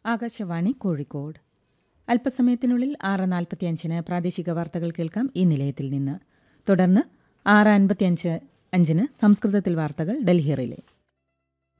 ആകാശവാണി കോഴിക്കോട്. അല്പസമയത്തിനുള്ളിൽ 6:45 പ്രാദേശിക വാർത്തകൾ കേൾക്കാം ഈ നിലയത്തിൽ നിന്ന്. തുടർന്ന് 6:55 സംസ്കൃതത്തിൽ വാർത്തകൾ ഡൽഹി റിലേ.